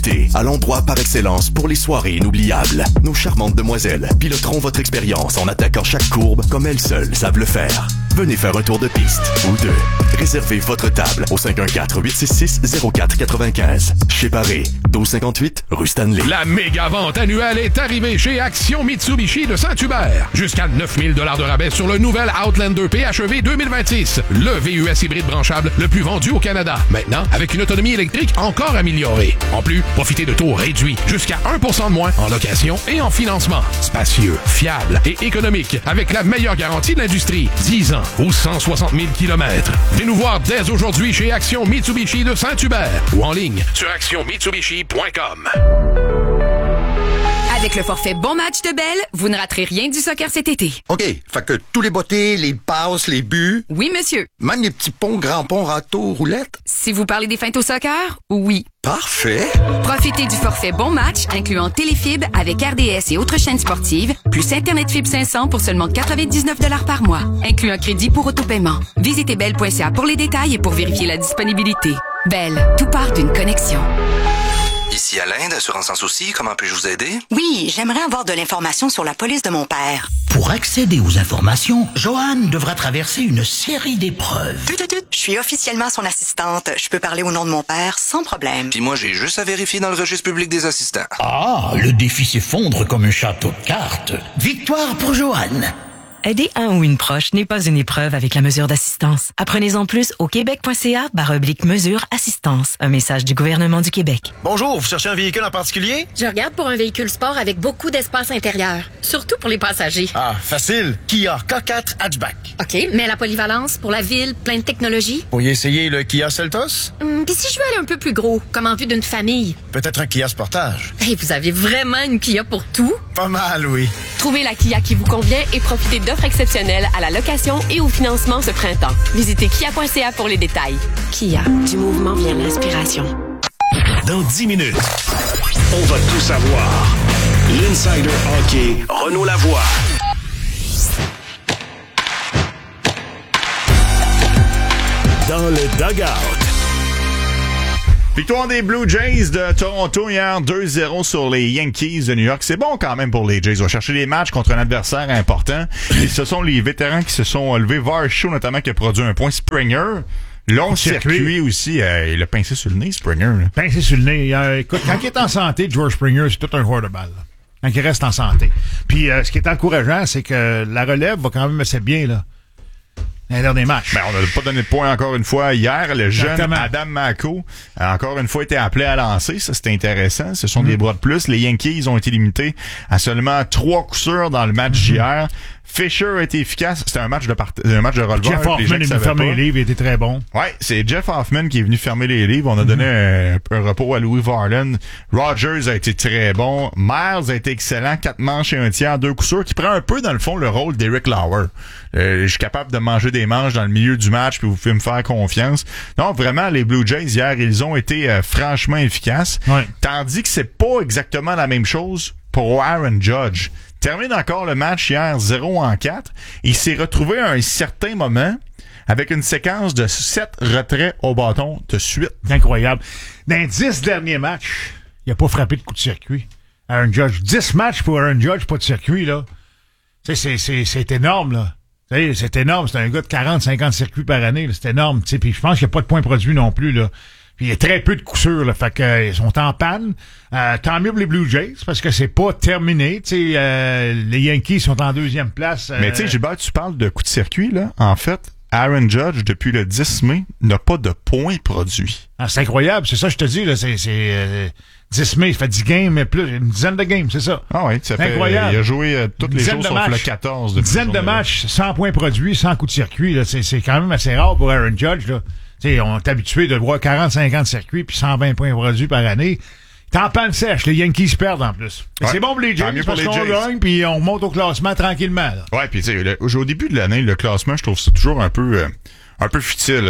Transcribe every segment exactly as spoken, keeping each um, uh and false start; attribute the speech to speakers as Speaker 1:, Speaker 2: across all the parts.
Speaker 1: À l'endroit par excellence pour les soirées inoubliables. Nos charmantes demoiselles piloteront votre expérience en attaquant chaque courbe comme elles seules savent le faire. Venez faire un tour de piste ou deux. Réservez votre table au cinq un quatre, huit six six, zéro quatre neuf cinq. Chez Paré, douze cinquante-huit, rue Stanley.
Speaker 2: La méga vente annuelle est arrivée chez Action Mitsubishi de Saint-Hubert. Jusqu'à neuf mille dollars de rabais sur le nouvel Outlander P H E V deux mille vingt-six. Le V U S hybride branchable le plus vendu au Canada. Maintenant, avec une autonomie électrique encore améliorée. En plus, profitez de taux réduits, jusqu'à un pour cent de moins en location et en financement. Spacieux, fiable et économique, avec la meilleure garantie de l'industrie. dix ans ou cent soixante mille kilomètres. Venez nous voir dès aujourd'hui chez Action Mitsubishi de Saint-Hubert ou en ligne sur action mitsubishi point com.
Speaker 3: Avec le forfait Bon Match de Bell, vous ne raterez rien du soccer cet été.
Speaker 4: OK, fait que tous les bottés, les passes, les buts...
Speaker 3: Oui, monsieur.
Speaker 4: Même les petits ponts, grands ponts, râteaux, roulettes?
Speaker 3: Si vous parlez des feintes au soccer, oui.
Speaker 4: Parfait!
Speaker 3: Profitez du forfait Bon Match, incluant Téléfib avec R D S et autres chaînes sportives, plus Internet Fibre cinq cents pour seulement quatre-vingt-dix-neuf dollars par mois, inclut un crédit pour autopaiement. Visitez bell point c a pour les détails et pour vérifier la disponibilité. Bell, tout part d'une connexion.
Speaker 5: Ici Alain d'Assurance Sans Souci, comment puis-je vous aider?
Speaker 6: Oui, j'aimerais avoir de l'information sur la police de mon père.
Speaker 7: Pour accéder aux informations, Joanne devra traverser une série d'épreuves.
Speaker 6: Tut, tut, tut. Je suis officiellement son assistante. Je peux parler au nom de mon père sans problème.
Speaker 5: Puis moi, j'ai juste à vérifier dans le registre public des assistants.
Speaker 7: Ah, le défi s'effondre comme un château de cartes. Victoire pour Joanne.
Speaker 8: Aider un ou une proche n'est pas une épreuve avec la mesure d'assistance. Apprenez-en plus au québec.ca barre oblique mesure assistance. Un message du gouvernement du Québec.
Speaker 9: Bonjour, vous cherchez un véhicule en particulier?
Speaker 10: Je regarde pour un véhicule sport avec beaucoup d'espace intérieur, surtout pour les passagers.
Speaker 9: Ah, facile. Kia K quatre Hatchback.
Speaker 10: OK, mais la polyvalence pour la ville, plein de technologie.
Speaker 9: Pourriez essayer le Kia Seltos?
Speaker 10: Hum, Puis si je veux aller un peu plus gros, comme en vue d'une famille?
Speaker 9: Peut-être un Kia Sportage.
Speaker 10: Hey, vous avez vraiment une Kia pour tout?
Speaker 9: Pas mal, oui.
Speaker 11: Trouvez la Kia qui vous convient et profitez d'offres exceptionnelles à la location et au financement ce printemps. Visitez kia point c a pour les détails.
Speaker 8: Kia, du mouvement vient l'inspiration.
Speaker 12: Dans dix minutes, on va tout savoir. L'Insider Hockey, Renaud Lavoie. Dans le dugout.
Speaker 13: Victoire des Blue Jays de Toronto hier, deux zéro sur les Yankees de New York. C'est bon quand même pour les Jays. On va chercher des matchs contre un adversaire important. Et ce sont les vétérans qui se sont levés. Varsho notamment qui a produit un point. Springer, long circuit, circuit aussi. Euh, il a pincé sur le nez, Springer. Là.
Speaker 14: Pincé sur le nez. Euh, écoute, quand il est en santé, George Springer, c'est tout un joueur de balle. Là. Quand il reste en santé. Puis euh, ce qui est encourageant, c'est que la relève va quand même assez bien là. Un dernier match.
Speaker 13: Ben, on n'a pas donné de points encore une fois hier. Le
Speaker 14: Exactement.
Speaker 13: jeune Adam Mako a encore une fois été appelé à lancer. Ça, c'était intéressant. Ce sont mmh. des bras de plus. Les Yankees ont été limités à seulement trois coups sûrs dans le match mmh. d'hier. Fisher a été efficace. C'était un match de part... un match de releveur.
Speaker 14: Jeff Hoffman est venu fermer les livres. Il était très bon.
Speaker 13: Ouais, c'est Jeff Hoffman qui est venu fermer les livres. On a mmh. donné un, un repos à Louis Varland. Rogers a été très bon. Myers a été excellent. Quatre manches et un tiers, deux coups sûrs, qui prend un peu, dans le fond, le rôle d'Eric Lauer. Euh, je suis capable de manger des manches dans le milieu du match, puis vous pouvez me faire confiance. Non, vraiment, les Blue Jays, hier, ils ont été euh, franchement efficaces.
Speaker 14: Ouais.
Speaker 13: Tandis que c'est pas exactement la même chose pour Aaron Judge. Termine encore le match hier zéro en quatre. Il s'est retrouvé à un certain moment avec une séquence de sept retraits au bâton de suite.
Speaker 14: C'est incroyable. Dans les dix derniers matchs, il n'a pas frappé de coup de circuit. Aaron Judge. dix matchs pour Aaron Judge, pas de circuit, là. Tu sais, c'est, c'est, c'est énorme, là. T'sais, c'est énorme, c'est un gars de quarante à cinquante circuits par année, là. C'est énorme, tu sais. Puis je pense qu'il n'y a pas de points produits non plus, là. Puis il y a très peu de coups sûrs, là. Fait que euh, ils sont en panne. Euh, tant mieux pour les Blue Jays, parce que c'est pas terminé. Tu sais, euh, les Yankees sont en deuxième place. Euh...
Speaker 13: Mais tu sais, Gilbert, tu parles de coups de circuit, là. En fait, Aaron Judge, depuis le dix mai, n'a pas de points produits.
Speaker 14: Ah, c'est incroyable, c'est ça que je te dis, là. C'est, c'est euh, dix mai, il fait dix games, mais plus, une dizaine de games, c'est ça.
Speaker 13: Ah oui, ça fait,
Speaker 14: incroyable.
Speaker 13: Il a joué euh, toutes les jours sauf le quatorze.
Speaker 14: Une dizaine de matchs, sans points produits, sans coup de circuit, là. C'est, c'est quand même assez rare pour Aaron Judge, là. T'sais, on est habitué de voir quarante à cinquante circuits puis cent vingt points produits par année. T'es en panne sèche, les Yankees perdent en plus. Ouais. C'est bon pour les Jays parce qu'on gagne puis on monte au classement tranquillement. Là.
Speaker 13: Ouais, puis tu sais, au début de l'année, le classement, je trouve ça toujours un peu, euh, un peu futile. Tu sais,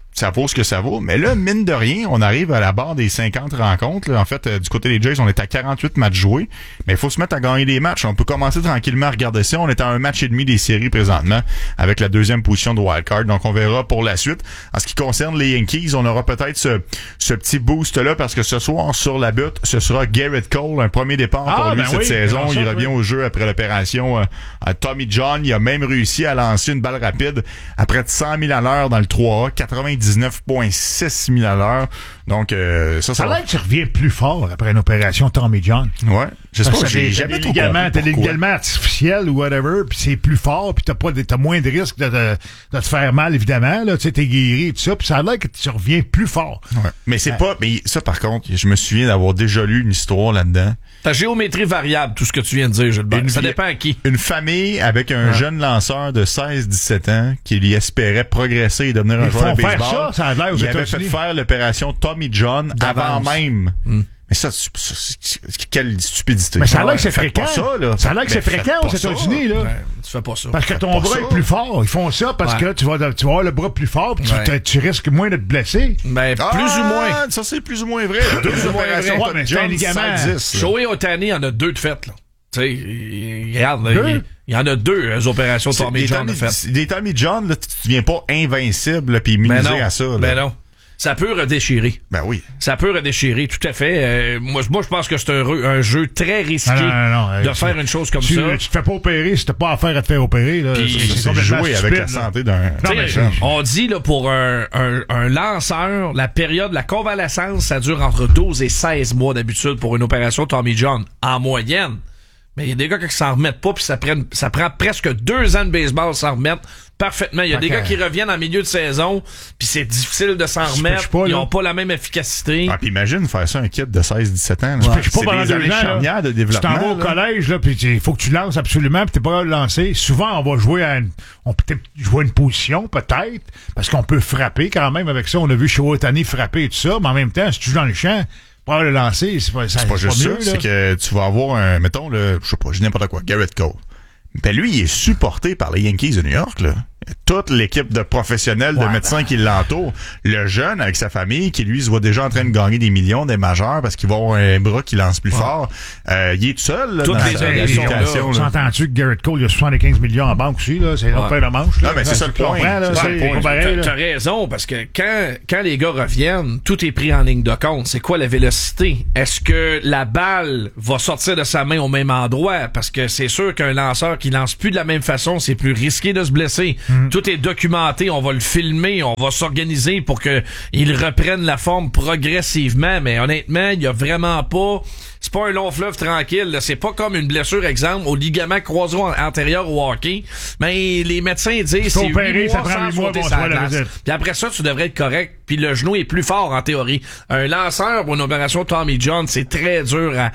Speaker 13: ça vaut ce que ça vaut. Mais là, mine de rien, on arrive à la barre des cinquante rencontres. Là. En fait, euh, du côté des Jays, on est à quarante-huit matchs joués. Mais il faut se mettre à gagner des matchs. On peut commencer tranquillement à regarder ça. On est à un match et demi des séries présentement avec la deuxième position de wildcard. Donc, on verra pour la suite. En ce qui concerne les Yankees, on aura peut-être ce, ce petit boost-là parce que ce soir, sur la butte, ce sera Garrett Cole, un premier départ
Speaker 14: ah,
Speaker 13: pour lui
Speaker 14: ben
Speaker 13: cette
Speaker 14: oui,
Speaker 13: saison.
Speaker 14: ça,
Speaker 13: Il revient
Speaker 14: oui.
Speaker 13: au jeu après l'opération euh, à Tommy John. Il a même réussi à lancer une balle rapide à près de cent mille à l'heure dans le trois A, quatre-vingt-dix-neuf virgule six mille à l'heure. Donc, euh, ça, ça,
Speaker 14: ça a
Speaker 13: va.
Speaker 14: l'air que tu reviens plus fort après une opération Tommy John.
Speaker 13: Ouais. J'espère que j'ai
Speaker 14: des,
Speaker 13: jamais
Speaker 14: des
Speaker 13: trop
Speaker 14: ligaments,
Speaker 13: compris
Speaker 14: t'as des
Speaker 13: pourquoi.
Speaker 14: ligaments artificiels ou whatever, puis c'est plus fort, puis t'as pas, t'as moins de risques de, de, de te faire mal, évidemment, là, tu sais, t'es guéri et tout ça, puis ça a l'air que tu reviens plus fort.
Speaker 13: Ouais. Mais c'est
Speaker 14: Ouais.
Speaker 13: pas, mais ça, par contre, je me souviens d'avoir déjà lu une histoire là-dedans.
Speaker 15: Ta géométrie variable, tout ce que tu viens de dire, Gilbert.
Speaker 13: Une
Speaker 15: Ça
Speaker 13: vie-
Speaker 15: dépend à qui.
Speaker 13: Une famille avec un
Speaker 14: Ouais.
Speaker 13: jeune lanceur de seize dix-sept ans qui lui espérait progresser et devenir un
Speaker 14: Ils
Speaker 13: joueur de
Speaker 14: font faire
Speaker 13: baseball.
Speaker 14: ça, ça a l'air aux
Speaker 13: Il avait fait
Speaker 14: États-Unis.
Speaker 13: faire l'opération Tommy John avant
Speaker 15: D'avance.
Speaker 13: même.
Speaker 15: Mm.
Speaker 13: Mais ça, c'est- c'est- c'est- quelle stupidité.
Speaker 14: Mais ça a l'air
Speaker 13: Ouais,
Speaker 14: que c'est
Speaker 13: faites
Speaker 14: fréquent.
Speaker 13: pas ça, là.
Speaker 14: Ça a l'air que c'est
Speaker 13: Mais faites
Speaker 14: fréquent aux
Speaker 13: pas ça.
Speaker 14: États-Unis, là.
Speaker 15: Ouais, tu fais pas ça.
Speaker 14: Parce que
Speaker 13: Faites
Speaker 14: ton
Speaker 13: pas
Speaker 14: bras
Speaker 13: ça.
Speaker 14: est plus fort. Ils font ça parce
Speaker 15: Ouais.
Speaker 14: que tu vas, tu vas avoir le bras plus fort, puis tu,
Speaker 15: Ouais.
Speaker 14: te- tu risques moins de te blesser.
Speaker 15: Ben,
Speaker 13: Ah,
Speaker 15: plus ou moins.
Speaker 13: Ça, c'est plus ou moins vrai. Deux
Speaker 15: Plus ou moins
Speaker 13: opérations
Speaker 15: vrai.
Speaker 14: Ouais, mais
Speaker 13: Tommy
Speaker 14: c'est un
Speaker 13: John,
Speaker 14: ligament.
Speaker 13: cent dix, là.
Speaker 15: Shohei Ohtani en a deux de faites, là. Tu sais, il- regarde, là,
Speaker 14: Deux?
Speaker 15: il, il y en a deux euh, opérations
Speaker 13: C'est
Speaker 15: Tommy
Speaker 13: des
Speaker 15: John de
Speaker 13: Tommy-
Speaker 15: fait.
Speaker 13: Des Tommy John, là, tu tu deviens pas invincible là, puis
Speaker 15: Ben
Speaker 13: immunisé
Speaker 15: non.
Speaker 13: à ça. Là.
Speaker 15: Ben non. Ça peut redéchirer.
Speaker 13: Ben oui.
Speaker 15: Ça peut redéchirer, tout à fait. Euh, moi, je- moi, je pense que c'est un, re- un jeu très risqué
Speaker 14: Non, non, non, non,
Speaker 15: de
Speaker 14: euh,
Speaker 15: faire
Speaker 14: tu-
Speaker 15: une chose comme
Speaker 14: tu,
Speaker 15: ça.
Speaker 14: Tu te fais pas opérer si t'as pas affaire à te faire opérer, là.
Speaker 15: Puis,
Speaker 14: C'est-
Speaker 15: c'est
Speaker 14: c'est complètement
Speaker 13: jouer avec la
Speaker 14: stupide, là.
Speaker 13: santé d'un...
Speaker 14: Non,
Speaker 15: T'sais,
Speaker 14: mais c'est-
Speaker 15: on dit là pour un, un, un lanceur, la période, la convalescence, ça dure entre douze et seize mois d'habitude pour une opération Tommy John, en moyenne. Mais il y a des gars qui s'en remettent pas, puis ça, prenne, ça prend presque deux ans de baseball s'en remettre parfaitement. Il y a
Speaker 14: Fait
Speaker 15: des
Speaker 14: que-
Speaker 15: gars qui reviennent en milieu de saison, puis c'est difficile de s'en
Speaker 14: Tu
Speaker 15: remettre.
Speaker 14: pitches pas,
Speaker 15: Ils
Speaker 14: là.
Speaker 15: n'ont pas la même efficacité.
Speaker 13: Ah, puis imagine faire ça un kid de seize dix-sept ans. là.
Speaker 14: Tu pitches pas
Speaker 13: C'est
Speaker 14: pendant
Speaker 13: des
Speaker 14: deux
Speaker 13: années
Speaker 14: ans, là.
Speaker 13: charnières de
Speaker 14: Tu
Speaker 13: développement.
Speaker 14: t'en vas au
Speaker 13: là.
Speaker 14: collège, là, puis il faut que tu lances absolument, puis t'es pas capable de lancer. Souvent, on va jouer à une, on peut peut-être jouer à une position, peut-être, parce qu'on peut frapper quand même avec ça. On a vu Shohei Ohtani frapper et tout ça, mais en même temps, si tu joues dans le champ, pour le lancer, c'est pas, ça,
Speaker 13: C'est pas juste
Speaker 14: mieux,
Speaker 13: ça,
Speaker 14: là.
Speaker 13: c'est que tu vas avoir un, mettons, le, je sais pas, je dis n'importe quoi, Garrett Cole. Ben lui, il est supporté par les Yankees de New York, là. Toute l'équipe de professionnels, de
Speaker 14: Ouais,
Speaker 13: médecins qui l'entourent. Le jeune, avec sa famille, qui lui se voit déjà en train de gagner des millions, des majeurs, parce qu'il va avoir un bras qui lance plus fort. Euh, il est tout seul, là,
Speaker 15: Toutes
Speaker 13: dans
Speaker 15: les
Speaker 13: sa
Speaker 15: allégations,
Speaker 13: réputation,
Speaker 14: Tu
Speaker 13: là.
Speaker 14: entends-tu que Garrett Cole, il a soixante-quinze millions en banque aussi, là? C'est une autre
Speaker 15: Ouais.
Speaker 14: paire de manches, là.
Speaker 13: Non, mais c'est ça le
Speaker 14: Tu
Speaker 13: point.
Speaker 14: comprends, là?
Speaker 13: C'est ça
Speaker 14: C'est
Speaker 13: le point.
Speaker 14: pas pareil,
Speaker 15: T'as
Speaker 14: là.
Speaker 15: t'as raison, parce que quand, quand les gars reviennent, tout est pris en ligne de compte. C'est quoi la vélocité? Est-ce que la balle va sortir de sa main au même endroit? Parce que c'est sûr qu'un lanceur qui lance plus de la même façon, c'est plus risqué de se blesser.
Speaker 14: Mm.
Speaker 15: Tout est documenté, on va le filmer, on va s'organiser pour que il reprenne la forme progressivement. Mais honnêtement, il y a vraiment pas... C'est pas un long fleuve tranquille, là. C'est pas comme une blessure, exemple, au ligament croisé antérieur au hockey. Mais les médecins disent
Speaker 14: Faut
Speaker 15: c'est
Speaker 14: opérer,
Speaker 15: huit
Speaker 14: ça
Speaker 15: mois
Speaker 14: prend
Speaker 15: sans
Speaker 14: huit mois,
Speaker 15: sauter
Speaker 14: bon,
Speaker 15: sa
Speaker 14: tu vois la
Speaker 15: glace.
Speaker 14: visite.
Speaker 15: Puis après ça, tu devrais être correct. Puis le genou est plus fort en théorie. Un lanceur pour une opération Tommy John, c'est très dur à,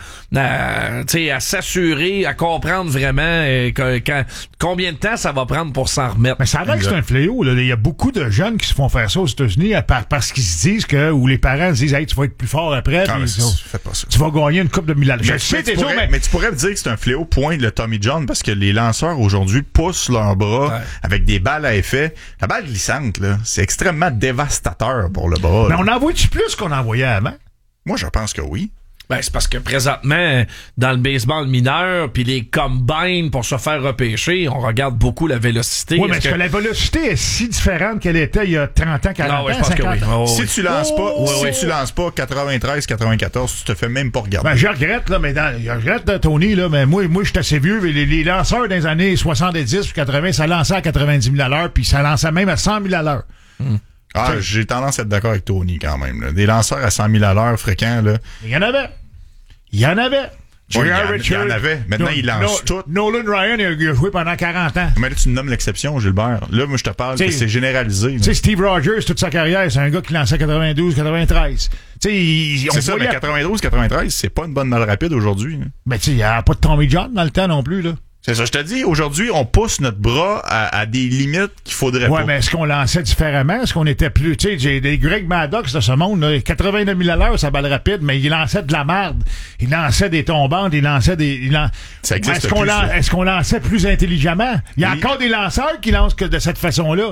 Speaker 15: à, tu sais, à s'assurer, à comprendre vraiment euh, que- quand- combien de temps ça va prendre pour s'en remettre.
Speaker 14: Mais ça a l'air que c'est un fléau, là. Il y a beaucoup de jeunes qui se font faire ça aux États-Unis à part- parce qu'ils se disent que, ou les parents se disent, hey, tu vas être plus fort après,
Speaker 13: Ah,
Speaker 14: puis
Speaker 13: mais
Speaker 14: ça-
Speaker 13: c'est- faites pas ça.
Speaker 14: tu vas gagner une coupe de mille dollars. Je
Speaker 13: Mais,
Speaker 14: sais,
Speaker 13: mais
Speaker 14: t'es
Speaker 13: tu
Speaker 14: sûr,
Speaker 13: pourrais,
Speaker 14: mais
Speaker 13: mais tu pourrais me dire que c'est un fléau point le Tommy John parce que les lanceurs aujourd'hui poussent leurs bras
Speaker 15: Ouais.
Speaker 13: avec des balles à effet. La balle glissante, là, c'est extrêmement dévastateur pour le bras.
Speaker 14: mais
Speaker 13: là.
Speaker 14: on envoie-tu plus qu'on envoyait avant?
Speaker 13: Moi, je pense que oui.
Speaker 15: Ben, c'est parce que présentement, dans le baseball mineur, puis les combines pour se faire repêcher, on regarde beaucoup la vélocité.
Speaker 14: Oui, mais est-ce que... la vélocité est si différente qu'elle était il y a trente ans, quarante
Speaker 15: Non, ouais,
Speaker 14: ans,
Speaker 15: je pense que
Speaker 14: cinquante
Speaker 15: oui.
Speaker 14: ans?
Speaker 15: Oh,
Speaker 13: si
Speaker 15: oui.
Speaker 13: tu lances pas,
Speaker 14: Oh,
Speaker 13: si
Speaker 14: oui.
Speaker 13: tu lances pas quatre-vingt-treize quatre-vingt-quatorze, tu te fais même pas regarder.
Speaker 14: Ben, je regrette, là, mais dans, je regrette, là, Tony, là, mais moi, moi, je suis assez vieux, mais les, les lanceurs dans les années soixante-dix puis quatre-vingts, ça lançait à quatre-vingt-dix mille à l'heure, puis ça lançait même à cent mille à l'heure.
Speaker 13: ah, j'ai tendance à être d'accord avec Tony quand même. Là. Des lanceurs à cent mille à l'heure fréquents, là.
Speaker 14: Il y en avait. Il y en avait.
Speaker 13: Ouais, il y en-
Speaker 14: J R.
Speaker 13: il y
Speaker 14: Richards.
Speaker 13: en avait. Maintenant, il lance tout.
Speaker 14: Nolan Ryan, il a, il a joué pendant quarante ans.
Speaker 13: Mais là, tu me nommes l'exception, Gilbert. Là, moi, je te parle
Speaker 14: T'sais,
Speaker 13: que c'est généralisé. là.
Speaker 14: Tu sais, Steve Rogers, toute sa carrière, c'est un gars qui lançait quatre-vingt-douze, quatre-vingt-treize. Tu sais, il- on
Speaker 13: C'est ça,
Speaker 14: voyait-
Speaker 13: mais quatre-vingt-douze quatre-vingt-treize, c'est pas une bonne balle rapide aujourd'hui. là.
Speaker 14: Mais tu sais, il n'y a pas de Tommy John dans le temps non plus, là.
Speaker 13: C'est ça, je te dis, aujourd'hui, on pousse notre bras à, à des limites qu'il faudrait
Speaker 14: Ouais,
Speaker 13: pas.
Speaker 14: mais est-ce qu'on lançait différemment? Est-ce qu'on était plus... Tu sais, j'ai des Greg Maddox de ce monde, là, quatre-vingt-deux mille à l'heure, sa balle rapide, mais il lançait de la merde. Il lançait des tombantes, il lançait des... Il lan...
Speaker 13: Ça existe
Speaker 14: est-ce qu'on
Speaker 13: plus,
Speaker 14: lan-
Speaker 13: ça.
Speaker 14: Est-ce qu'on lançait plus intelligemment? Il y a
Speaker 13: Oui.
Speaker 14: encore des lanceurs qui lancent que de cette façon-là.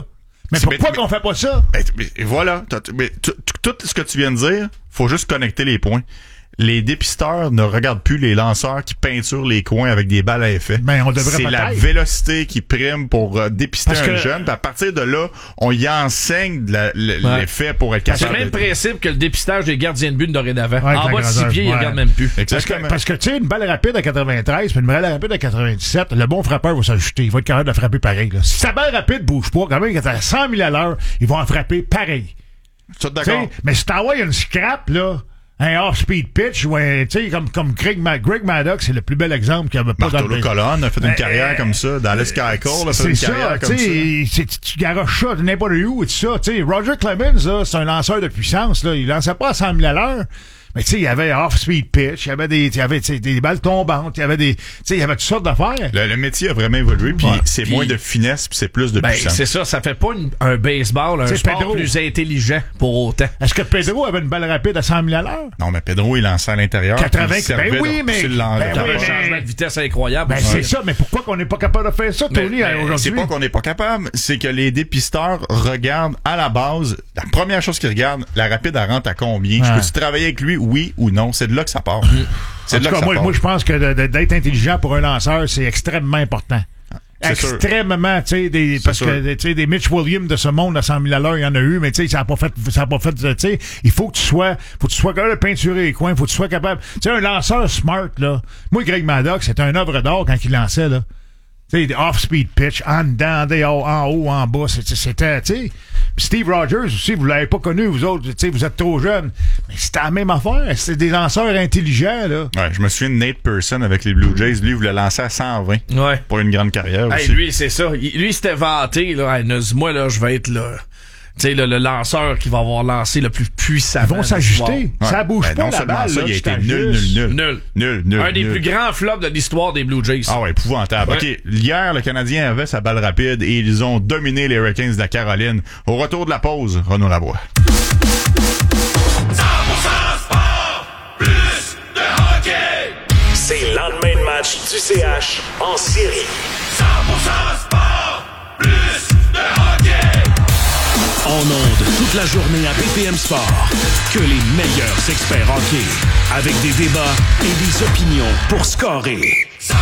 Speaker 14: Mais pourquoi qu'on fait pas ça?
Speaker 13: Ben, mais, voilà. Mais, t- t- tout ce que tu viens de dire, faut juste connecter les points. Les dépisteurs ne regardent plus les lanceurs qui peinturent les coins avec des balles à effet.
Speaker 14: Ben, on devrait
Speaker 13: C'est la
Speaker 14: peut-être.
Speaker 13: vélocité qui prime pour euh, dépister
Speaker 14: Parce
Speaker 13: un
Speaker 14: que-
Speaker 13: jeune. Puis à partir de là, on y enseigne de la- l-
Speaker 15: Ouais.
Speaker 13: l'effet pour être
Speaker 15: C'est le
Speaker 13: capable
Speaker 15: même
Speaker 13: de...
Speaker 15: principe que le dépistage des gardiens de but de dorénavant.
Speaker 14: Ouais, avec
Speaker 15: en
Speaker 14: la
Speaker 15: bas de six
Speaker 14: grandeur,
Speaker 15: pieds, ils
Speaker 14: ouais.
Speaker 15: regardent même plus.
Speaker 14: Parce que,
Speaker 13: Exactement.
Speaker 14: parce que tu sais, une balle rapide à quatre-vingt-treize puis une balle rapide à quatre-vingt-dix-sept, le bon frappeur va s'ajuster. Il va être capable de frapper pareil. Là. Si sa balle rapide bouge pas, quand même, quand t'es à cent mille à l'heure, ils vont en frapper pareil.
Speaker 13: Tu es d'accord?
Speaker 14: T'sais, mais si t'envoies une scrap, là, un off-speed pitch, ou un, tu sais, comme, comme Greg, Ma- Greg Maddox, c'est le plus bel exemple qu'il n'y avait pas dans
Speaker 13: Bartolo
Speaker 14: le
Speaker 13: Colon a fait une
Speaker 14: Ben,
Speaker 13: carrière comme ça. Dans les Sky Cole a fait
Speaker 14: C'est
Speaker 13: une
Speaker 14: ça,
Speaker 13: carrière comme ça.
Speaker 14: tu sais, tu tu garoches ça de n'importe où et tout ça. Tu sais, Roger Clemens, là, c'est un lanceur de puissance, là. Il lançait pas à cent mille à l'heure. Mais tu sais, il y avait off-speed pitch, il y avait des, il y avait, tu sais, des balles tombantes, il y avait des, tu sais, il y avait toutes sortes d'affaires.
Speaker 13: Le, le métier a vraiment évolué, puis
Speaker 14: Ouais.
Speaker 13: c'est
Speaker 15: Puis-
Speaker 13: moins de finesse, puis c'est plus de
Speaker 15: Ben,
Speaker 13: puissance.
Speaker 15: c'est ça, ça fait pas une- un baseball, un
Speaker 14: C'est
Speaker 15: sport
Speaker 14: Pedro.
Speaker 15: plus intelligent pour autant.
Speaker 14: Est-ce que Pedro avait une balle rapide à cent mille à l'heure?
Speaker 13: Non, mais Pedro, il lançait à l'intérieur.
Speaker 14: quatre-vingts,
Speaker 13: puis il servait
Speaker 14: ben oui,
Speaker 13: de
Speaker 14: mais-
Speaker 13: repousser le lan-
Speaker 14: ben
Speaker 13: le
Speaker 14: oui,
Speaker 15: Un
Speaker 14: mais-
Speaker 15: changement de vitesse incroyable.
Speaker 14: Ben,
Speaker 15: aussi.
Speaker 14: c'est ça, mais pourquoi qu'on n'est pas capable de faire ça,
Speaker 15: Mais-
Speaker 14: Tony,
Speaker 15: mais
Speaker 14: aujourd'hui?
Speaker 13: C'est pas qu'on n'est pas capable, c'est que les dépisteurs regardent à la base, la première chose qu'ils regardent, la rapide, elle rentre à combien? Je
Speaker 14: Ouais.
Speaker 13: peux-tu travailler avec lui, oui ou non? C'est de là que ça part. C'est
Speaker 14: En
Speaker 13: de
Speaker 14: tout
Speaker 13: là que
Speaker 14: cas,
Speaker 13: ça
Speaker 14: moi,
Speaker 13: part.
Speaker 14: moi, je pense que de- de- d'être intelligent pour un lanceur, c'est extrêmement important.
Speaker 13: C'est sûr.
Speaker 14: Extrêmement, tu sais, des, parce
Speaker 13: sûr.
Speaker 14: que, tu sais, des Mitch Williams de ce monde à cent mille à l'heure, il y en a eu, mais tu sais, ça n'a pas fait, ça a pas fait, tu sais, il faut que tu sois, faut que tu sois capable de peinturer les coins, faut que tu sois capable, tu sais, un lanceur smart, là. Moi, Greg Maddox, c'était un œuvre d'art quand il lançait, là. Tu sais, des off-speed pitch, en dedans, des haut, en haut, en bas, c'était, c'était, tu sais. Puis Steve Rogers aussi, vous l'avez pas connu, vous autres, tu sais, vous êtes trop jeunes. Mais c'était la même affaire. C'était des lanceurs intelligents, là.
Speaker 13: Ouais, je me souviens de Nate Pearson avec les Blue Jays. Lui, il voulait lancer à cent vingt
Speaker 15: Ouais.
Speaker 13: pour une grande carrière
Speaker 15: Hey,
Speaker 13: aussi.
Speaker 15: lui, c'est ça. Il- lui, c'était vanté, là. Hey, nous, moi, là, je vais être là. Tu sais, le, le lanceur qui va avoir lancé le plus puissamment.
Speaker 14: Ils vont
Speaker 15: de
Speaker 14: s'ajuster.
Speaker 15: l'histoire.
Speaker 14: Ça bouge
Speaker 13: Ben,
Speaker 14: pas,
Speaker 13: non
Speaker 14: la
Speaker 13: seulement
Speaker 14: balle,
Speaker 13: ça,
Speaker 14: là,
Speaker 13: il a
Speaker 14: tu
Speaker 13: été nul,
Speaker 14: t'ajustes.
Speaker 13: nul, nul.
Speaker 15: Nul.
Speaker 13: Nul, nul,
Speaker 15: Un des
Speaker 13: nul.
Speaker 15: plus grands flops de l'histoire des Blue Jays.
Speaker 13: Ah ouais, épouvantable.
Speaker 15: Ouais.
Speaker 13: OK, hier, le Canadien avait sa balle rapide et ils ont dominé les Hurricanes de la Caroline. Au retour de la pause, Renaud Lavoie.
Speaker 12: C'est le lendemain de match du C H en série. En ondes toute la journée à B P M Sport. Que les meilleurs experts hockey. Avec des débats et des opinions pour scorer. C'est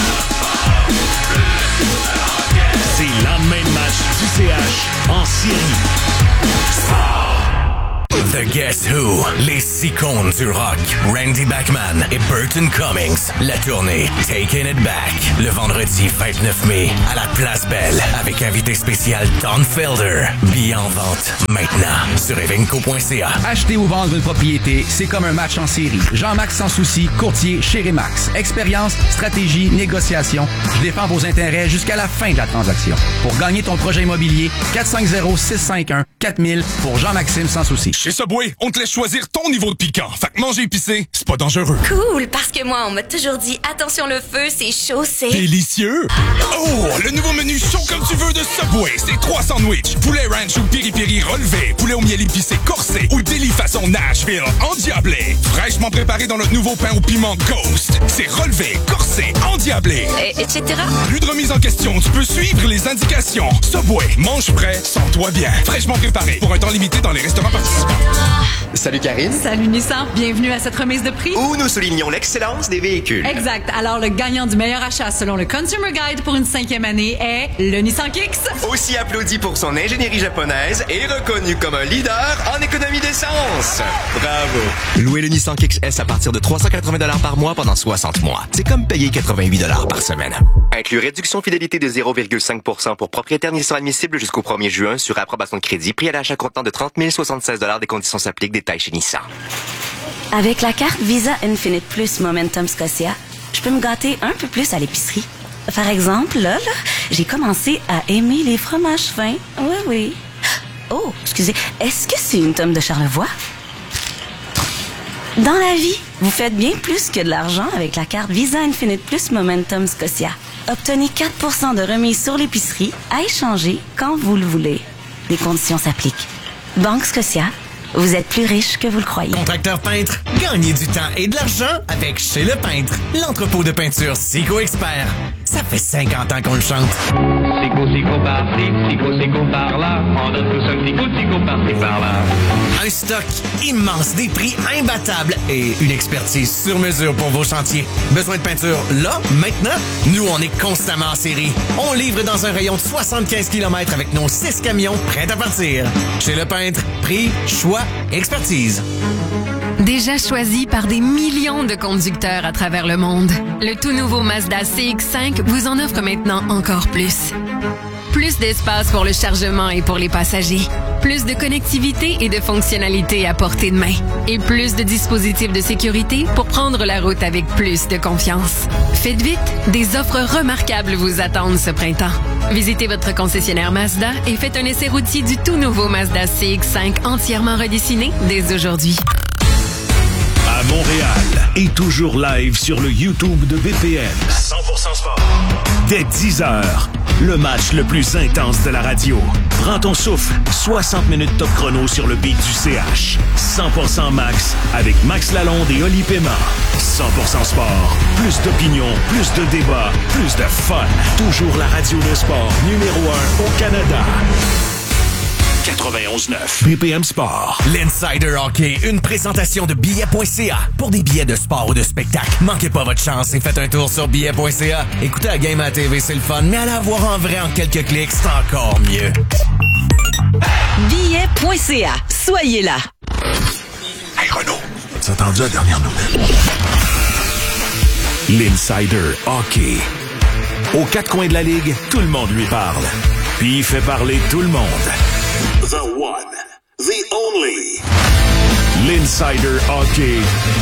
Speaker 12: le lendemain de match du C H en série.
Speaker 16: The Guess Who, les icônes du rock, Randy Bachman et Burton Cummings. La tournée Taking It Back, le vendredi vingt-neuf mai à la Place Belle, avec invité spécial Don Felder. Billets en vente maintenant sur evenco point c a.
Speaker 17: Acheter ou vendre une propriété, c'est comme un match en série. Jean-Max Sans Souci, courtier chez Remax. Expérience, stratégie, négociation. Je défends vos intérêts jusqu'à la fin de la transaction. Pour gagner ton projet immobilier, quatre cinq zéro, six cinq un, quatre mille pour Jean-Maxime Sans Souci.
Speaker 18: Chez Subway, on te laisse choisir ton niveau de piquant. Fait que manger épicé, c'est pas dangereux.
Speaker 19: Cool, parce que moi, on m'a toujours dit, attention le feu, c'est chaud, c'est...
Speaker 18: Délicieux! Oh, le nouveau menu chaud comme tu veux de Subway. C'est trois sandwichs, poulet ranch ou piri-piri relevé, poulet au miel épicé corsé ou délit façon Nashville endiablé. Fraîchement préparé dans notre nouveau pain au piment Ghost. C'est relevé, corsé, endiablé.
Speaker 19: Et, etc.
Speaker 18: Plus de remise en question, tu peux suivre les indications. Subway, mange prêt, sens-toi bien. Fraîchement préparé pour un temps limité dans les restaurants participants.
Speaker 20: Salut Karine.
Speaker 21: Salut Nissan, bienvenue à cette remise de prix.
Speaker 20: Où nous soulignons l'excellence des véhicules.
Speaker 21: Exact. Alors, le gagnant du meilleur achat selon le Consumer Guide pour une cinquième année est le Nissan Kicks.
Speaker 20: Aussi applaudi pour son ingénierie japonaise et reconnu comme un leader en économie d'essence. Bravo. Louez le Nissan Kicks S à partir de trois cent quatre-vingts dollars par mois pendant soixante mois. C'est comme payer quatre-vingt-huit dollars par semaine. Inclut réduction fidélité de zéro virgule cinq pour cent pour propriétaires Nissan admissibles jusqu'au premier juin sur approbation de crédit. Prix à l'achat comptant de trente mille soixante-seize dollars. Des conditions s'appliquent. Détails chez Nissan.
Speaker 22: Avec la carte Visa Infinite Plus Momentum Scotia, je peux me gâter un peu plus à l'épicerie. Par exemple, là, là, j'ai commencé à aimer les fromages fins. Oui, oui. Oh, excusez, est-ce que c'est une tome de Charlevoix? Dans la vie, vous faites bien plus que de l'argent avec la carte Visa Infinite Plus Momentum Scotia. Obtenez quatre pour cent de remise sur l'épicerie à échanger quand vous le voulez. Les conditions s'appliquent. Banque Scotia, Vous êtes plus riche que vous le croyez.
Speaker 16: Contracteur peintre, gagnez du temps et de l'argent avec Chez Le Peintre, l'entrepôt de peinture Sico Expert. Ça fait cinquante ans qu'on le chante.
Speaker 1: Sico, Sico par-ci, Sico, Sico par-là. On donne tous un petit coup de Sico par-ci, par-là.
Speaker 16: Un stock immense, des prix imbattables et une expertise sur mesure pour vos chantiers. Besoin de peinture là, maintenant? Nous, on est constamment en série. On livre dans un rayon de soixante-quinze kilomètres avec nos six camions prêts à partir. Chez Le Peintre, prix, choix, expertise.
Speaker 2: Déjà choisi par des millions de conducteurs à travers le monde, le tout nouveau Mazda C X cinq vous en offre maintenant encore plus. Plus d'espace pour le chargement et pour les passagers. Plus de connectivité et de fonctionnalités à portée de main. Et plus de dispositifs de sécurité pour prendre la route avec plus de confiance. Faites vite, des offres remarquables vous attendent ce printemps. Visitez votre concessionnaire Mazda et faites un essai routier du tout nouveau Mazda C X cinq entièrement redessiné dès aujourd'hui.
Speaker 12: À Montréal et toujours live sur le YouTube de B P M.
Speaker 18: cent pour cent sport.
Speaker 12: Dès dix heures, le match le plus intense de la radio. Prends ton souffle, soixante minutes top chrono sur le beat du C H. cent pour cent Max avec Max Lalonde et Oli Paiement. cent pour cent sport, plus d'opinion, plus de débats, plus de fun. Toujours la radio de sport numéro un au Canada. quatre-vingt-onze neuf B P M Sport.
Speaker 16: L'Insider Hockey, une présentation de billets point c a. Pour des billets de sport ou de spectacle, manquez pas votre chance et faites un tour sur billets point c a. Écoutez la game à la T V, c'est le fun, mais aller la voir en vrai en quelques clics, c'est encore mieux.
Speaker 22: billets point c a. Soyez là.
Speaker 12: Hey Renaud, as-tu entendu la dernière nouvelle? L'Insider Hockey. Aux quatre coins de la ligue, tout le monde lui parle. Puis il fait parler tout le monde. The one, the only. L'Insider Hockey.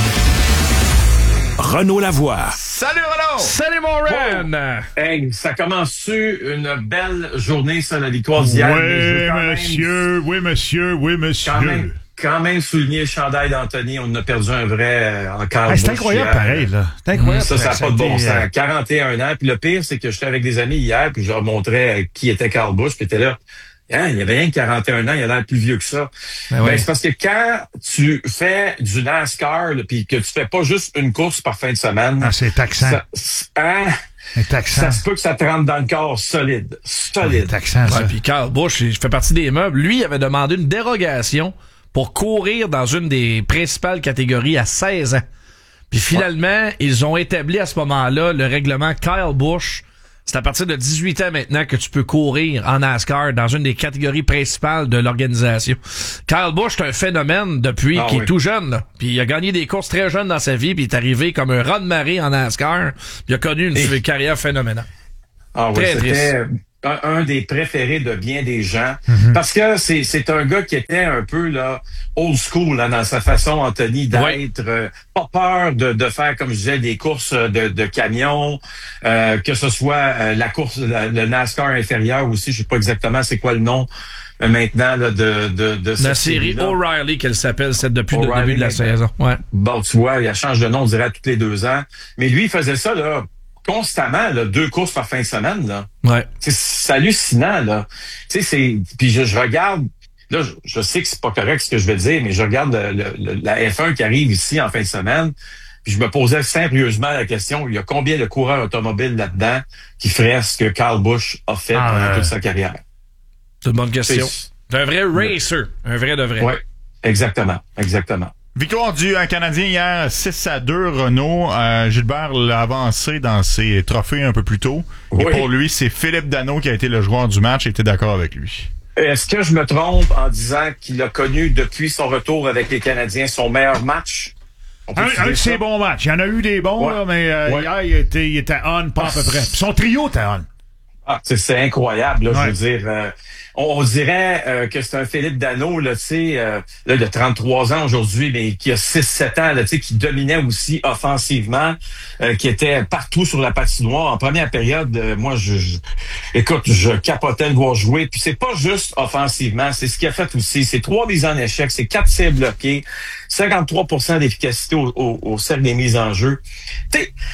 Speaker 12: Renaud Lavoie.
Speaker 15: Salut Renaud! Salut mon Ren!
Speaker 23: Oh. Hey, ça commence-tu une belle journée sur la victoire d'hier?
Speaker 14: Oui, monsieur, même, oui, monsieur, oui, monsieur.
Speaker 23: Quand même, quand même souligner le chandail d'Anthony, on a perdu un vrai euh, en Carl Busch.
Speaker 14: C'est incroyable hier. Pareil, là. C'est incroyable.
Speaker 23: Ça, ça n'a pas de bon sens. quarante et un ans. Puis le pire, c'est que j'étais avec des amis hier, puis je leur montrais qui était Carl Busch, puis était là. Hein, il y avait rien que quarante et un ans, il a l'air plus vieux que ça. Ben, ben ouais. C'est parce que quand tu fais du NASCAR, puis que tu fais pas juste une course par fin de semaine.
Speaker 14: Ah, c'est taxant.
Speaker 23: Ça, hein, c'est taxant. Ça se peut que ça te rentre dans le corps solide. Solide.
Speaker 14: C'est taxant, ça.
Speaker 15: Ouais, puis Carl Busch, il fait partie des meubles. Lui, il avait demandé une dérogation pour courir dans une des principales catégories à seize ans. Puis finalement, ouais. ils ont établi à ce moment-là le règlement Kyle Busch. C'est à partir de dix-huit ans maintenant que tu peux courir en NASCAR dans une des catégories principales de l'organisation. Kyle Busch, c'est un phénomène depuis ah, qu'il oui. est tout jeune. Là. Puis il a gagné des courses très jeunes dans sa vie, puis il est arrivé comme un raz de marée en NASCAR. Puis il a connu une Et... carrière phénoménale.
Speaker 23: Ah oui, très c'était un, un des préférés de bien des gens. Mm-hmm. Parce que c'est c'est un gars qui était un peu là old school là, dans sa façon, Anthony, d'être oui. euh, pas peur de, de faire, comme je disais, des courses de, de camions, euh, que ce soit euh, la course, la, le NASCAR inférieur aussi, je sais pas exactement c'est quoi le nom euh, maintenant là, de, de, de cette
Speaker 15: la série O'Reilly qu'elle s'appelle, c'est depuis le début de la saison. Ouais.
Speaker 23: Bon, tu vois, il change de nom, on dirait à tous les deux ans. Mais lui, il faisait ça là constamment, là, deux courses par fin de semaine, là.
Speaker 15: Ouais.
Speaker 23: C'est, c'est hallucinant, là. Tu sais, c'est, puis je, je regarde, là, je, je sais que c'est pas correct ce que je vais dire, mais je regarde le, le, la F un qui arrive ici en fin de semaine, puis je me posais sérieusement la question, il y a combien de coureurs automobiles là-dedans qui feraient ce que Carl Busch a fait ah, pendant euh... toute sa carrière?
Speaker 15: C'est une bonne question. C'est, c'est un vrai racer, un vrai de vrai.
Speaker 23: Oui, exactement, exactement.
Speaker 13: Victoire du euh, Canadien hier, six à deux, Renaud. Euh, Gilbert l'a avancé dans ses trophées un peu plus tôt. Oui. Et pour lui, c'est Philippe Danault qui a été le joueur du match et était d'accord avec lui.
Speaker 23: Est-ce que je me trompe en disant qu'il a connu depuis son retour avec les Canadiens son meilleur match?
Speaker 14: Un, un de ses bons matchs. Il y en a eu des bons, ouais. là, mais euh, ouais. hier, il était, il était on, pas à peu près. Puis son trio était on.
Speaker 23: Ah, c'est, c'est incroyable, là, ouais. je veux dire. Euh, on, on dirait euh, que c'est un Philippe Danault, là, tu sais, euh, là, de trente-trois ans aujourd'hui, mais qui a six sept ans, là, tu sais, qui dominait aussi offensivement, euh, qui était partout sur la patinoire. En première période, euh, moi, je, je, écoute, je capotais de voir jouer. Puis c'est pas juste offensivement, c'est ce qu'il a fait aussi. C'est trois mises en échec, c'est quatre tirs bloqués, cinquante-trois pour cent d'efficacité au, au, au cercle des mises en jeu. Tu sais,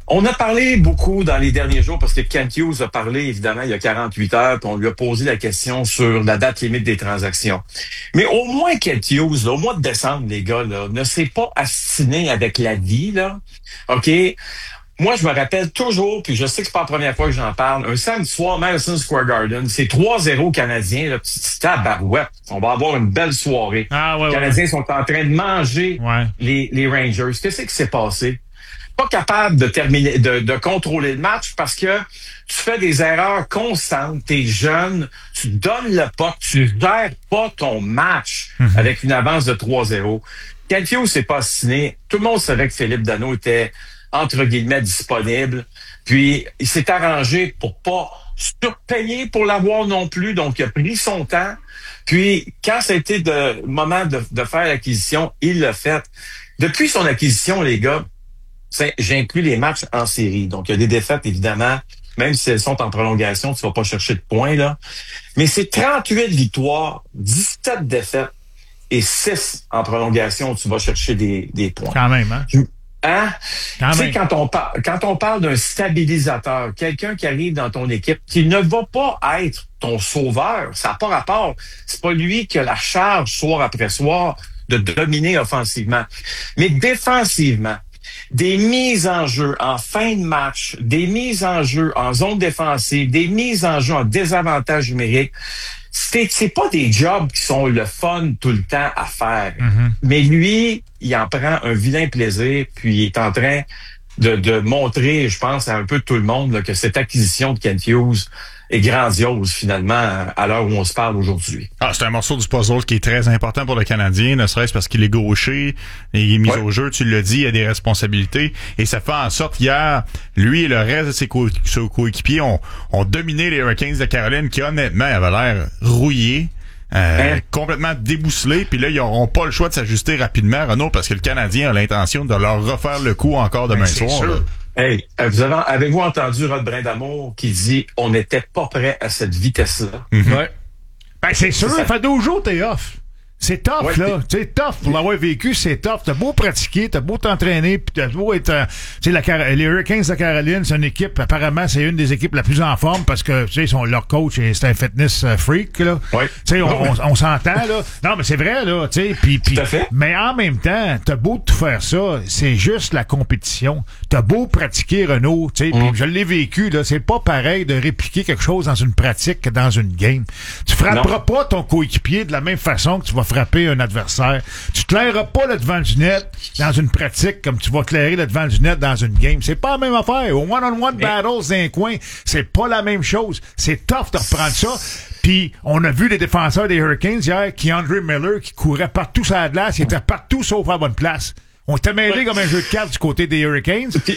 Speaker 23: On a parlé beaucoup dans les derniers jours parce que Kent Hughes a parlé, évidemment, il y a quarante-huit heures, puis on lui a posé la question sur la date limite des transactions. Mais au moins Kent Hughes, là, au mois de décembre, les gars, là, ne s'est pas astiné avec la vie, là. OK? Moi, je me rappelle toujours, puis je sais que c'est pas la première fois que j'en parle, un samedi soir, Madison Square Garden, c'est trois zéro Canadiens, là, petit tabarouette. On va avoir une belle soirée.
Speaker 14: Ah, ouais,
Speaker 23: les Canadiens
Speaker 14: ouais.
Speaker 23: sont en train de manger
Speaker 14: ouais.
Speaker 23: les, les Rangers. Qu'est-ce qui s'est passé? Pas capable de terminer, de, de contrôler le match parce que tu fais des erreurs constantes, t'es jeune, tu donnes le puck, tu gères pas ton match mm-hmm. avec une avance de trois zéro. Kent Hughes s'est pas assassiné. Tout le monde savait que Philippe Danault était, entre guillemets, disponible. Puis, il s'est arrangé pour pas surpayer pour l'avoir non plus. Donc, il a pris son temps. Puis, quand ça a été le moment de, de faire l'acquisition, il l'a fait. Depuis son acquisition, les gars, j'inclus les matchs en série. Donc, il y a des défaites, évidemment. Même si elles sont en prolongation, tu vas pas chercher de points, là. Mais c'est trente-huit victoires, dix-sept défaites et six en prolongation où tu vas chercher des, des points.
Speaker 14: Quand même, hein?
Speaker 23: Hein?
Speaker 14: Quand
Speaker 23: tu sais,
Speaker 14: même.
Speaker 23: quand on, par- quand on parle d'un stabilisateur, quelqu'un qui arrive dans ton équipe, qui ne va pas être ton sauveur, ça n'a pas rapport. C'est pas lui qui a la charge, soir après soir, de dominer offensivement. Mais défensivement, des mises en jeu en fin de match, des mises en jeu en zone défensive, des mises en jeu en désavantage numérique, c'est, c'est pas des jobs qui sont le fun tout le temps à faire. Mm-hmm. Mais lui, il en prend un vilain plaisir, puis il est en train de, de montrer, je pense, à un peu tout le monde là, que cette acquisition de Kent Hughes est grandiose, finalement, à l'heure où on se parle aujourd'hui.
Speaker 13: Ah, c'est un morceau du puzzle qui est très important pour le Canadien, ne serait-ce parce qu'il est gaucher, et il est mis ouais. au jeu, tu l'as dit, il a des responsabilités, et ça fait en sorte, hier, lui et le reste de ses, co- ses coéquipiers ont, ont dominé les Hurricanes de Caroline, qui honnêtement avaient l'air rouillés, euh, hein? complètement débousselés, puis là, ils n'auront pas le choix de s'ajuster rapidement, Renaud, parce que le Canadien a l'intention de leur refaire le coup encore demain ben, soir. Là.
Speaker 23: Hey, vous avez, avez-vous entendu Rod Brindamour qui dit « On n'était pas prêt à cette vitesse-là
Speaker 14: mm-hmm. ». Ouais. Ben, c'est sûr, ça fait douze jours, t'es off. C'est tough, ouais, là. C'est tough. Pour l'avoir vécu, c'est tough. T'as beau pratiquer, t'as beau t'entraîner, puis t'as beau être... Euh, tu sais, la Car- les Hurricanes de Caroline, c'est une équipe, apparemment, c'est une des équipes la plus en forme parce que, tu sais, son, leur coach, c'est un fitness freak, là.
Speaker 23: Ouais.
Speaker 14: Tu sais, on, on, on s'entend, là. Non, mais c'est vrai, là, tu sais. Puis, puis, mais en même temps, t'as beau tout faire ça, c'est juste la compétition. T'as beau pratiquer, Renaud, tu sais, mm. puis je l'ai vécu, là, c'est pas pareil de répliquer quelque chose dans une pratique que dans une game. Tu frapperas non. pas ton coéquipier de la même façon que tu vas frapper un adversaire. Tu claireras pas le devant du net dans une pratique comme tu vas clairer le devant du net dans une game. C'est pas la même affaire. Au one-on-one Mais... battles dans un coin, c'est pas la même chose. C'est tough de reprendre ça. Puis, on a vu les défenseurs des Hurricanes hier, qui André Miller, qui courait partout sur la glace, il était partout sauf à la bonne place. On était mêlés ouais. comme un jeu de cartes du côté des Hurricanes.
Speaker 23: Puis,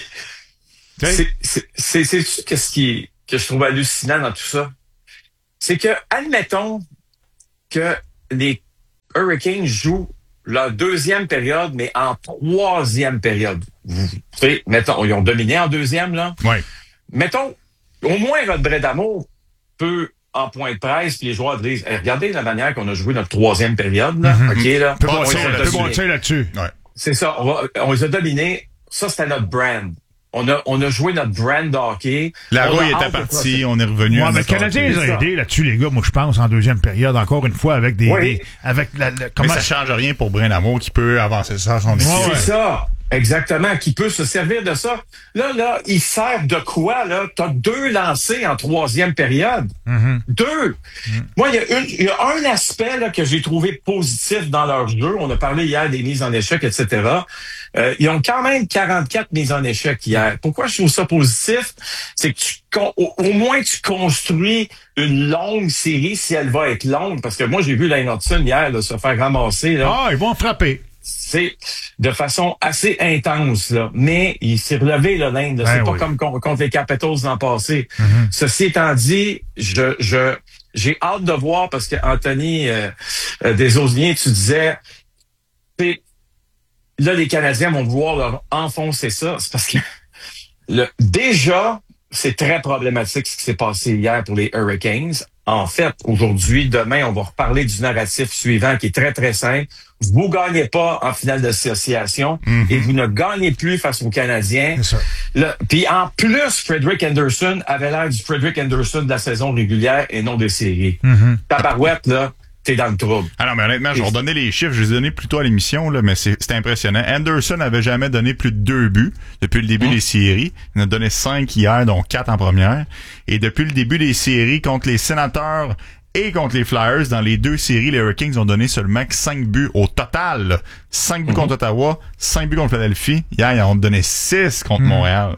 Speaker 23: c'est, c'est, c'est, c'est qu'est-ce qui, que je trouve hallucinant dans tout ça? C'est que, admettons que les Hurricanes jouent leur deuxième période, mais en troisième période. Vous savez, mettons, ils ont dominé en deuxième, là.
Speaker 13: Oui.
Speaker 23: Mettons, au moins, votre Brindamour peut, en point de presse, puis les joueurs disent, hey, regardez la manière qu'on a joué notre troisième période, là.
Speaker 14: Mm-hmm.
Speaker 23: OK, là.
Speaker 14: Peut bon, bon, bon, là-dessus.
Speaker 23: Ouais. C'est ça. On, va, on les a dominés. Ça, c'était notre brand. On a, on a joué notre brand hockey.
Speaker 13: La rouille était partie, on est revenu.
Speaker 14: Ouais, mais le Canadien les a aidés là-dessus, les gars, moi, je pense, en deuxième période, encore une fois, avec des, oui. des avec la, la
Speaker 13: comment... Mais ça change rien pour Brindamour qui peut avancer ça à son équipe.
Speaker 23: Ouais, c'est ça. Exactement, qui peut se servir de ça. Là, là, il sert de quoi, là? T'as deux lancés en troisième période.
Speaker 14: Mm-hmm.
Speaker 23: Deux!
Speaker 14: Mm-hmm.
Speaker 23: Moi, il y a une, il y a un aspect, là, que j'ai trouvé positif dans leur jeu. On a parlé hier des mises en échec, et cetera. Euh, ils ont quand même quarante-quatre mises en échec hier. Pourquoi je trouve ça positif? C'est que tu, au, au moins tu construis une longue série si elle va être longue. Parce que moi, j'ai vu Lane Hudson hier, là, se faire ramasser, là.
Speaker 14: Ah, ils vont frapper.
Speaker 23: C'est de façon assez intense, là. Mais il s'est relevé, là, l'Inde. Ben c'est oui. pas comme contre les Capitals l'an passé. Mm-hmm. Ceci étant dit, je, je, j'ai hâte de voir parce que Anthony euh, euh, Desosniers, tu disais, là, les Canadiens vont vouloir leur enfoncer ça. C'est parce que le, déjà, c'est très problématique ce qui s'est passé hier pour les Hurricanes. En fait, aujourd'hui, demain, on va reparler du narratif suivant qui est très, très simple. Vous gagnez pas en finale d'association mm-hmm. et vous ne gagnez plus face aux Canadiens.
Speaker 14: C'est ça.
Speaker 23: Le, puis en plus, Frederick Anderson avait l'air du Frederick Anderson de la saison régulière et non des séries. Mm-hmm. Tabarouette, là, t'es dans le trouble.
Speaker 13: Ah non, mais honnêtement, je vais redonner les chiffres. Je les ai donnés plus tôt à l'émission, là, mais c'est, c'est impressionnant. Anderson n'avait jamais donné plus de deux buts depuis le début mmh. des séries. Il en a donné cinq hier, dont quatre en première. Et depuis le début des séries, contre les Sénateurs et contre les Flyers, dans les deux séries, les Hurricanes ont donné seulement cinq buts au total. Là. cinq buts mmh. contre Ottawa, cinq buts contre Philadelphie. Hier, ils ont donné six contre mmh. Montréal.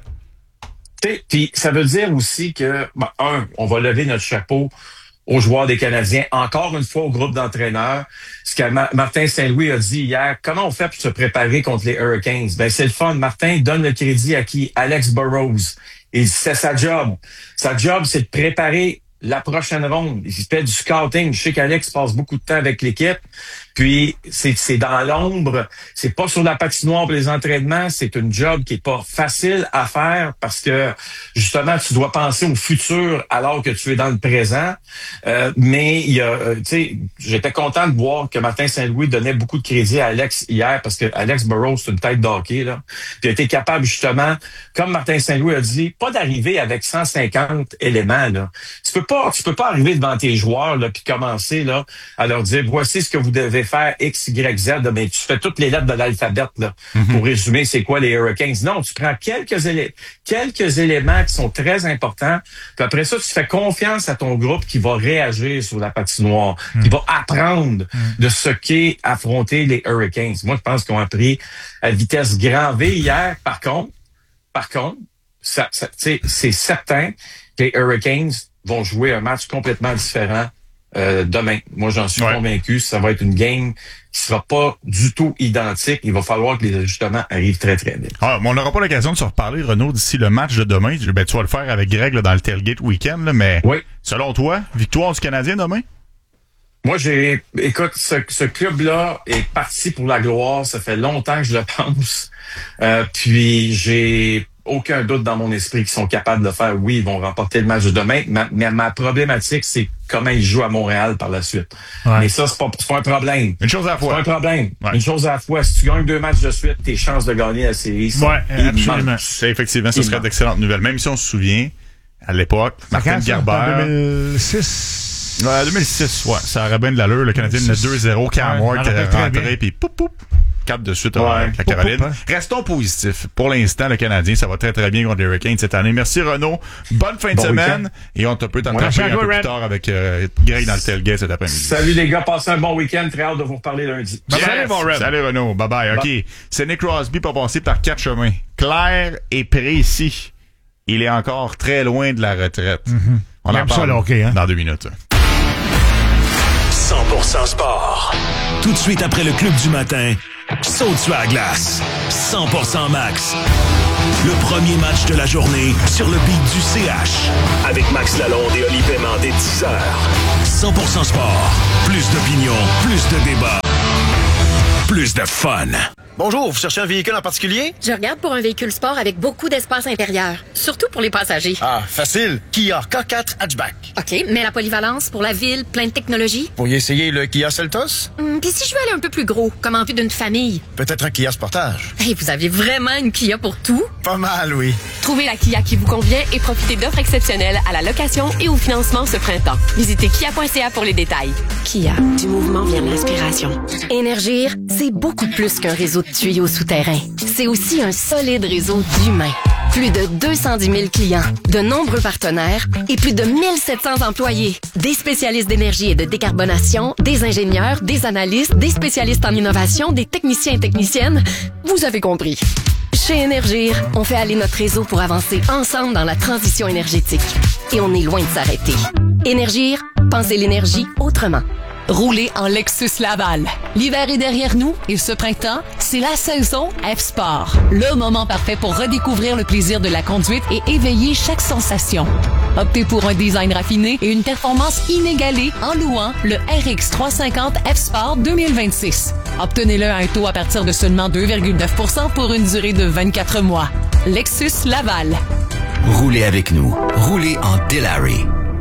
Speaker 23: Puis ça veut dire aussi que, ben, un, on va lever notre chapeau aux joueurs des Canadiens, encore une fois au groupe d'entraîneurs. Ce que Ma- Martin Saint-Louis a dit hier, comment on fait pour se préparer contre les Hurricanes? Ben, c'est le fun. Martin donne le crédit à qui? Alex Burrows. Et c'est sa job. Sa job, c'est de préparer la prochaine ronde. Il fait du scouting. Je sais qu'Alex passe beaucoup de temps avec l'équipe. Puis, c'est, c'est dans l'ombre. C'est pas sur la patinoire pour les entraînements. C'est une job qui est pas facile à faire parce que, justement, tu dois penser au futur alors que tu es dans le présent. Euh, mais, il y a, euh, tu sais, j'étais content de voir que Martin Saint-Louis donnait beaucoup de crédit à Alex hier parce que Alex Burrows, c'est une tête d'hockey, là. Puis, il a été capable, justement, comme Martin Saint-Louis a dit, pas d'arriver avec cent cinquante éléments, là. Tu peux pas, tu peux pas arriver devant tes joueurs, là, puis commencer, là, à leur dire, voici ce que vous devez faire X, Y, Z, là, mais tu fais toutes les lettres de l'alphabet là, mm-hmm. pour résumer c'est quoi les Hurricanes. Non, tu prends quelques, élé- quelques éléments qui sont très importants, puis après ça, tu fais confiance à ton groupe qui va réagir sur la patinoire, mm-hmm. qui va apprendre mm-hmm. de ce qu'est affronter les Hurricanes. Moi, je pense qu'ils ont appris à vitesse grand V hier. Par contre, par contre, ça, ça, c'est certain que les Hurricanes vont jouer un match complètement différent Euh, demain. Moi, j'en suis ouais. convaincu. Ça va être une game qui sera pas du tout identique. Il va falloir que les ajustements arrivent très, très vite.
Speaker 13: Ah, on n'aura pas l'occasion de se reparler, Renaud, d'ici le match de demain. Ben, tu vas le faire avec Greg là, dans le Tailgate Weekend, là, mais
Speaker 23: oui.
Speaker 13: selon toi, victoire du Canadien demain?
Speaker 23: Moi, j'ai... Écoute, ce, ce club-là est parti pour la gloire. Ça fait longtemps que je le pense. Euh, puis, j'ai aucun doute dans mon esprit qu'ils sont capables de le faire. Oui, ils vont remporter le match de demain, ma, mais ma problématique, c'est comment ils jouent à Montréal par la suite. Ouais. Mais ça, c'est pas, c'est pas un problème.
Speaker 13: Une chose à la fois.
Speaker 23: C'est pas un problème.
Speaker 13: Ouais.
Speaker 23: Une chose à la fois. Si tu gagnes deux matchs de suite, tes chances de gagner la série sont
Speaker 13: ouais,
Speaker 23: immenses.
Speaker 13: absolument. C'est effectivement, ce serait d'excellentes nouvelles. Même si on se souvient, à l'époque, Martin Gerber...
Speaker 14: deux mille six
Speaker 13: Ouais, deux mille six, ouais. Ça aurait bien de l'allure. Le Canadien menait deux zéro, Cam Ward est rentré, puis poup, poup. Quatre de suite ouais. avec la Caroline. Poup, poup, hein. Restons positifs. Pour l'instant, le Canadien, ça va très très bien contre les Hurricanes cette année. Merci Renaud. Bonne fin de bon semaine. Week-end. Et on te peut t'attraper ouais, un peu plus tard avec euh, Greg dans le tailgate cet après-midi.
Speaker 23: Salut les gars, passez un bon week-end. Très hâte de vous reparler lundi.
Speaker 13: Yes. Salut, bon Red. Salut Renaud. Bye bye. OK. Bye. C'est Nick Crosby pour passer par quatre chemins. Clair et précis. Il est encore très loin de la retraite. Mm-hmm. On en parle
Speaker 14: ça, okay, hein?
Speaker 13: dans deux minutes.
Speaker 12: cent pour cent sport. Tout de suite après le club du matin, saute sur la glace. cent pour cent Max. Le premier match de la journée sur le beat du C H. Avec Max Lalonde et Oli Paiement dès dix heures. cent pour cent sport. Plus d'opinion, plus de débat, plus de fun.
Speaker 9: Bonjour, vous cherchez un véhicule en particulier?
Speaker 10: Je regarde pour un véhicule sport avec beaucoup d'espace intérieur, surtout pour les passagers.
Speaker 9: Ah, facile. Kia K quatre Hatchback.
Speaker 10: OK, mais la polyvalence pour la ville, plein de technologie?
Speaker 9: Vous pourriez essayer le Kia Seltos?
Speaker 10: Hum, Puis si je veux aller un peu plus gros, comme en vue d'une famille?
Speaker 9: Peut-être un Kia Sportage.
Speaker 10: Hey, vous avez vraiment une Kia pour tout?
Speaker 9: Pas mal, oui.
Speaker 11: Trouvez la Kia qui vous convient et profitez d'offres exceptionnelles à la location et au financement ce printemps. Visitez kia point c a pour les détails.
Speaker 10: Kia, du mouvement vient de l'inspiration. Énergir, c'est beaucoup plus qu'un réseau de tuyaux souterrains. C'est aussi un solide réseau d'humains. Plus de deux cent dix mille clients, de nombreux partenaires et plus de mille sept cents employés. Des spécialistes d'énergie et de décarbonation, des ingénieurs, des analystes, des spécialistes en innovation, des techniciens et techniciennes. Vous avez compris. Chez Énergir, on fait aller notre réseau pour avancer ensemble dans la transition énergétique. Et on est loin de s'arrêter. Énergir, pensez l'énergie autrement.
Speaker 21: Roulez en Lexus Laval. L'hiver est derrière nous et ce printemps, c'est la saison F-Sport. Le moment parfait pour redécouvrir le plaisir de la conduite et éveiller chaque sensation. Optez pour un design raffiné et une performance inégalée en louant le R X trois cent cinquante F-Sport deux mille vingt-six. Obtenez-le à un taux à partir de seulement deux virgule neuf pour cent pour une durée de vingt-quatre mois. Lexus Laval.
Speaker 16: Roulez avec nous. Roulez en Delary.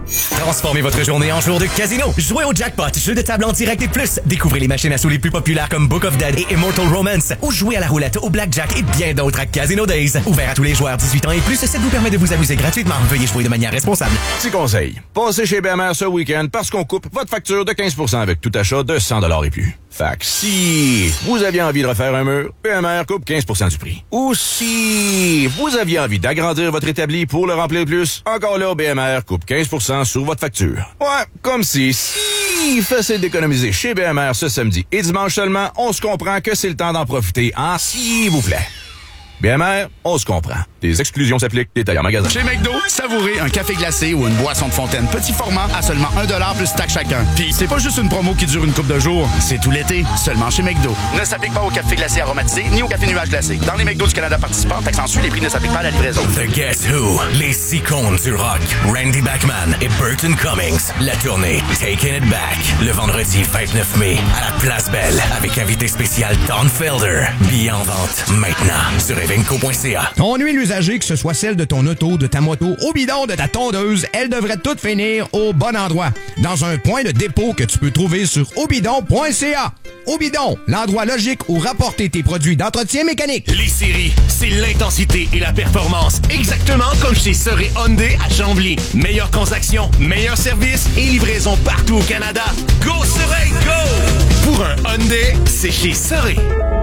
Speaker 16: Transformez votre journée en jour de casino. Jouez au jackpot, jeu de table en direct et plus. Découvrez les machines à sous les plus populaires comme Book of Dead et Immortal Romance. Ou jouez à la roulette, au blackjack et bien d'autres à Casino Days. Ouvert à tous les joueurs dix-huit ans et plus, ça vous permet de vous amuser gratuitement. Veuillez jouer de manière responsable.
Speaker 3: Petit conseil. Passez chez B M R ce week-end parce qu'on coupe votre facture de quinze pour cent avec tout achat de cent dollars et plus. Fait que si vous aviez envie de refaire un mur, B M R coupe quinze pour cent du prix. Ou si vous aviez envie d'agrandir votre établi pour le remplir plus, encore là, B M R coupe quinze pour cent sur votre facture. Ouais, comme si, si facile d'économiser chez B M R ce samedi et dimanche seulement, on se comprend que c'est le temps d'en profiter, hein, s'il vous plaît. B M R, on se comprend. Des exclusions s'appliquent, détails en magasin.
Speaker 4: Chez McDo, savourez un café glacé ou une boisson de fontaine petit format à seulement un dollar plus taxe chacun. Puis c'est pas juste une promo qui dure une couple de jours, c'est tout l'été, seulement chez McDo. Ne s'applique pas au café glacé aromatisé ni au café nuage glacé. Dans les McDo du Canada participants, taxe en suit, les prix ne s'appliquent pas à la livraison.
Speaker 16: The Guess Who, les icônes du rock, Randy Bachman et Burton Cummings. La tournée Taking It Back, le vendredi vingt-neuf mai, à la Place Belle, avec invité spécial Don Felder. Billets en vente maintenant sur evenco point c a.
Speaker 6: Ton huile usagée, que ce soit celle de ton auto, de ta moto, au bidon, de ta tondeuse, elle devrait toutes finir au bon endroit. Dans un point de dépôt que tu peux trouver sur obidon point c a. Obidon, l'endroit logique où rapporter tes produits d'entretien mécanique.
Speaker 24: Les séries, c'est l'intensité et la performance. Exactement comme chez Soré Hyundai à Chambly. Meilleure transaction, meilleur service et livraison partout au Canada. Go Soré, go! Pour un Hyundai, c'est chez Soré.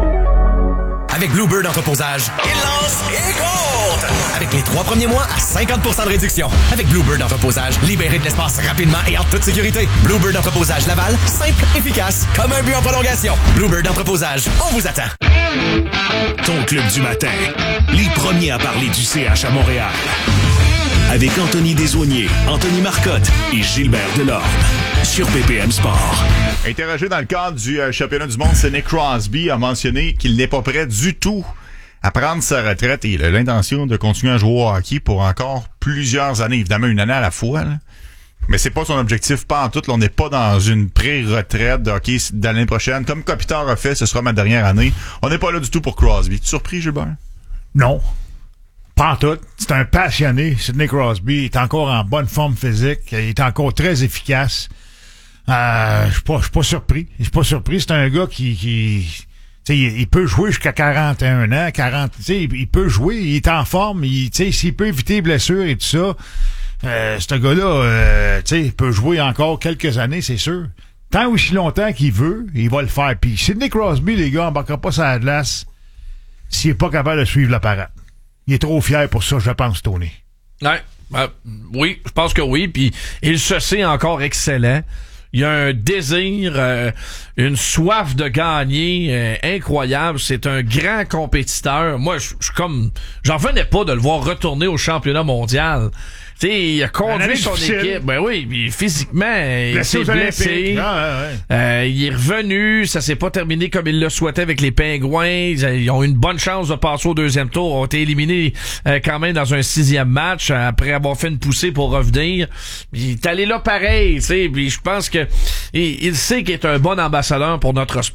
Speaker 16: Avec Bluebird Entreposage, il lance et compte! Avec les trois premiers mois à cinquante pour cent de réduction. Avec Bluebird Entreposage, libérez de l'espace rapidement et en toute sécurité. Bluebird Entreposage Laval, simple, efficace, comme un but en prolongation. Bluebird Entreposage, on vous attend.
Speaker 12: Ton club du matin, les premiers à parler du C H à Montréal. Avec Anthony Desaulniers, Anthony Marcotte et Gilbert Delorme. Sur B P M Sport.
Speaker 13: Interrogé dans le cadre du euh, championnat du monde, Sidney Crosby a mentionné qu'il n'est pas prêt du tout à prendre sa retraite et il a l'intention de continuer à jouer au hockey pour encore plusieurs années. Évidemment, une année à la fois, là. Mais c'est pas son objectif, pas en tout. Là, on n'est pas dans une pré-retraite de hockey de l'année prochaine. Comme Kopitar a fait, ce sera ma dernière année. On n'est pas là du tout pour Crosby. Tu es surpris, Gilbert?
Speaker 14: Non. Pas en tout. C'est un passionné. Sidney Crosby il est encore en bonne forme physique. Il est encore très efficace. Euh, je suis pas, je suis pas surpris. Je suis pas surpris. C'est un gars qui, qui, tu sais, il, il peut jouer jusqu'à quarante et un ans, quarante, tu sais, il, il peut jouer, il est en forme, il, tu sais, s'il peut éviter les blessures et tout ça, euh, ce gars-là, euh, tu sais, il peut jouer encore quelques années, c'est sûr. Tant aussi longtemps qu'il veut, il va le faire. Puis Sidney Crosby, les gars, embarquera pas sur la glace s'il est pas capable de suivre la parade. Il est trop fier pour ça, je pense, Tony.
Speaker 15: Ouais, euh, oui, je pense que oui. Puis il se sait encore excellent. Il y a un désir, euh, une soif de gagner euh, incroyable. C'est un grand compétiteur. Moi, je suis comme... J'en revenais pas de le voir retourner au championnat mondial. Tu sais, il a conduit son équipe. Ben oui, puis physiquement, il s'est blessé. Ah, ouais, ouais. Euh, il est revenu. Ça s'est pas terminé comme il le souhaitait avec les Pingouins. Ils ont eu une bonne chance de passer au deuxième tour. Ils ont été éliminés euh, quand même dans un sixième match après avoir fait une poussée pour revenir. Il est allé là pareil, tu sais. Puis je pense que il, il sait qu'il est un bon ambassadeur pour notre sport.